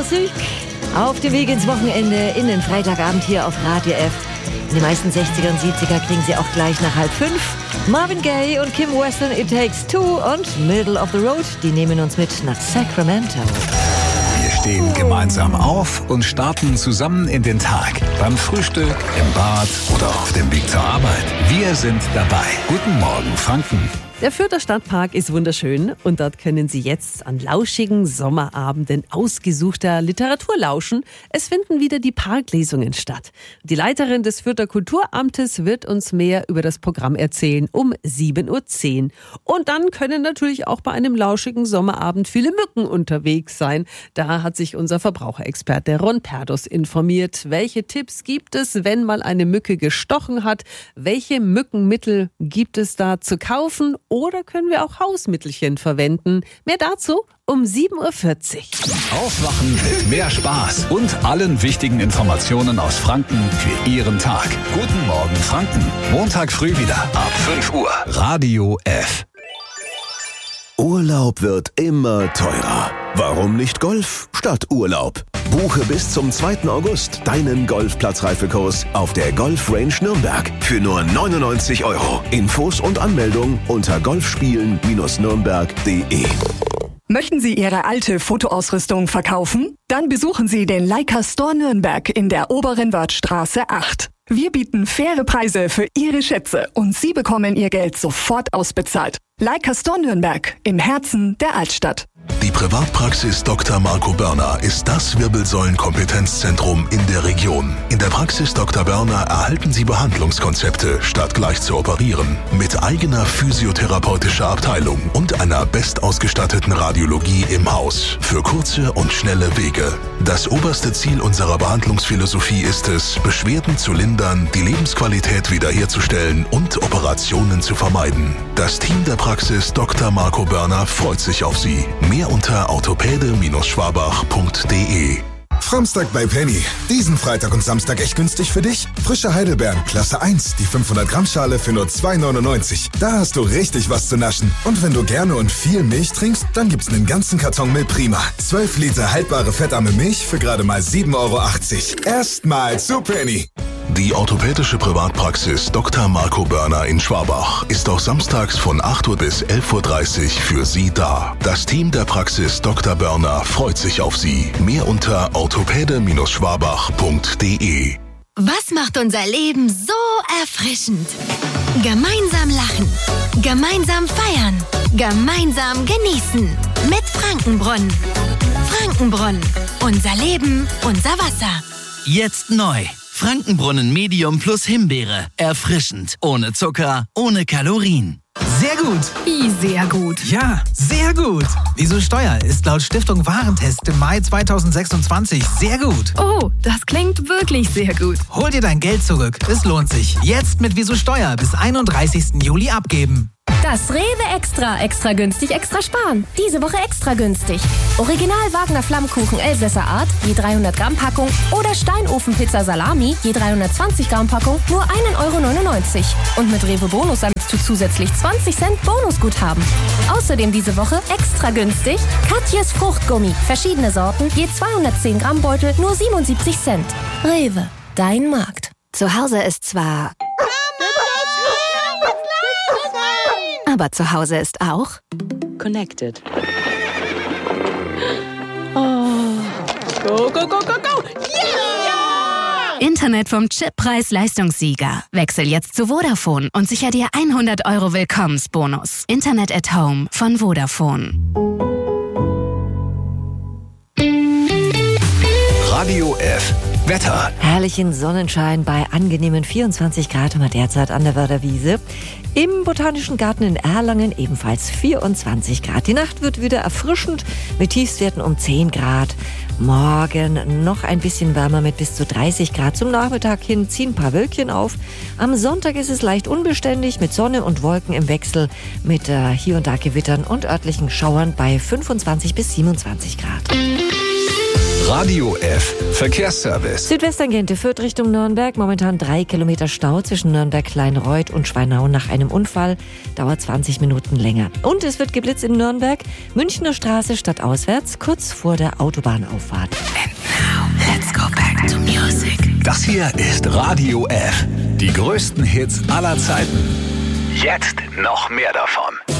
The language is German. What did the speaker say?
Musik auf dem Weg ins Wochenende in den Freitagabend hier auf Radio F. In den meisten 60er und 70er kriegen Sie auch gleich nach 4:30. Marvin Gaye und Kim Weston, It Takes Two und Middle of the Road, die nehmen uns mit nach Sacramento. Wir stehen gemeinsam auf und starten zusammen in den Tag. Beim Frühstück, im Bad oder auf dem Weg zur Arbeit. Wir sind dabei. Guten Morgen, Franken. Der Fürther Stadtpark ist wunderschön und dort können Sie jetzt an lauschigen Sommerabenden ausgesuchter Literatur lauschen. Es finden wieder die Parklesungen statt. Die Leiterin des Fürther Kulturamtes wird uns mehr über das Programm erzählen um 7:10 Uhr. Und dann können natürlich auch bei einem lauschigen Sommerabend viele Mücken unterwegs sein. Da hat sich unser Verbraucherexperte Ron Perdus informiert. Welche Tipps gibt es, wenn mal eine Mücke gestochen hat? Welche Mückenmittel gibt es da zu kaufen? Oder können wir auch Hausmittelchen verwenden? Mehr dazu um 7:40 Uhr. Aufwachen mit mehr Spaß und allen wichtigen Informationen aus Franken für Ihren Tag. Guten Morgen, Franken. Montag früh wieder ab 5 Uhr. Radio F. Urlaub wird immer teurer. Warum nicht Golf statt Urlaub? Buche bis zum 2. August deinen Golfplatzreifekurs auf der Golf Range Nürnberg für nur 99 €. Infos und Anmeldung unter golfspielen-nürnberg.de. Möchten Sie Ihre alte Fotoausrüstung verkaufen? Dann besuchen Sie den Leica Store Nürnberg in der Oberen Wörthstraße 8. Wir bieten faire Preise für Ihre Schätze und Sie bekommen Ihr Geld sofort ausbezahlt. Leica Store Nürnberg im Herzen der Altstadt. Die Privatpraxis Dr. Marco Börner ist das Wirbelsäulenkompetenzzentrum in der Region. In der Praxis Dr. Börner erhalten Sie Behandlungskonzepte, statt gleich zu operieren. Mit eigener physiotherapeutischer Abteilung und einer bestausgestatteten Radiologie im Haus. Für kurze und schnelle Wege. Das oberste Ziel unserer Behandlungsphilosophie ist es, Beschwerden zu lindern, die Lebensqualität wiederherzustellen und Operationen zu vermeiden. Das Team der Praxis Dr. Marco Börner freut sich auf Sie. Mehr unter orthopäde-schwabach.de. Framstag bei Penny. Diesen Freitag und Samstag echt günstig für dich. Frische Heidelbeeren, Klasse 1, die 500 Gramm Schale für nur 2,99. Da hast du richtig was zu naschen. Und wenn du gerne und viel Milch trinkst, dann gibt's einen ganzen Karton Milch Prima. 12 Liter haltbare fettarme Milch für gerade mal 7,80 €. Erstmal zu Penny. Die orthopädische Privatpraxis Dr. Marco Börner in Schwabach ist auch samstags von 8 Uhr bis 11:30 Uhr für Sie da. Das Team der Praxis Dr. Börner freut sich auf Sie. Mehr unter orthopäde-schwabach.de. Was macht unser Leben so erfrischend? Gemeinsam lachen, gemeinsam feiern, gemeinsam genießen. Mit Frankenbrunnen. Frankenbrunnen. Unser Leben, unser Wasser. Jetzt neu. Frankenbrunnen Medium plus Himbeere. Erfrischend. Ohne Zucker, ohne Kalorien. Sehr gut. Wie sehr gut? Ja, sehr gut. Wieso Steuer ist laut Stiftung Warentest im Mai 2026 sehr gut. Oh, das klingt wirklich sehr gut. Hol dir dein Geld zurück. Es lohnt sich. Jetzt mit Wieso Steuer bis 31. Juli abgeben. Das Rewe Extra günstig, extra sparen. Diese Woche extra günstig. Original Wagner Flammkuchen Elsässer Art, je 300 Gramm Packung oder Steinofenpizza Salami, je 320 Gramm Packung, nur 1,99 €. Und mit Rewe Bonus sammelst du zusätzlich 20 Cent Bonusguthaben. Außerdem diese Woche extra günstig Katjes Fruchtgummi, verschiedene Sorten, je 210 Gramm Beutel, nur 77 Cent. Rewe, dein Markt. Zu Hause ist zwar... Aber zu Hause ist auch Connected. Oh. Go, go, go, go, go! Yeah! Internet vom Chip-Preis-Leistungssieger. Wechsel jetzt zu Vodafone und sicher dir 100 € Willkommensbonus. Internet at Home von Vodafone. Radio F. Wetter. Herrlichen Sonnenschein bei angenehmen 24 Grad haben wir derzeit an der Wörther Wiese. Im Botanischen Garten in Erlangen ebenfalls 24 Grad. Die Nacht wird wieder erfrischend mit Tiefstwerten um 10 Grad. Morgen noch ein bisschen wärmer mit bis zu 30 Grad. Zum Nachmittag hin ziehen ein paar Wölkchen auf. Am Sonntag ist es leicht unbeständig mit Sonne und Wolken im Wechsel mit hier und da Gewittern und örtlichen Schauern bei 25 bis 27 Grad. Radio F. Verkehrsservice. Südwesttangente Fürth Richtung Nürnberg. Momentan 3 Kilometer Stau zwischen Nürnberg-Kleinreuth und Schweinau nach einem Unfall. Dauert 20 Minuten länger. Und es wird geblitzt in Nürnberg. Münchner Straße stadtauswärts, kurz vor der Autobahnauffahrt. And now, let's go back to music. Das hier ist Radio F. Die größten Hits aller Zeiten. Jetzt noch mehr davon.